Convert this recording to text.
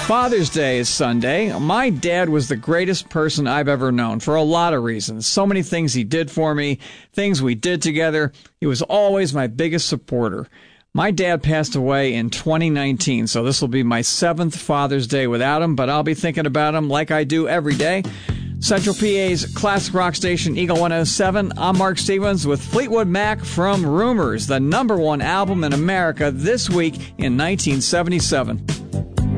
Father's Day is Sunday. My dad was the greatest person I've ever known for a lot of reasons. So many things he did for me, things we did together. He was always my biggest supporter. My dad passed away in 2019, so this will be my 7th Father's Day without him, but I'll be thinking about him like I do every day. Central PA's classic rock station, Eagle 107. I'm Mark Stevens with Fleetwood Mac from Rumors, the #1 album in America this week in 1977.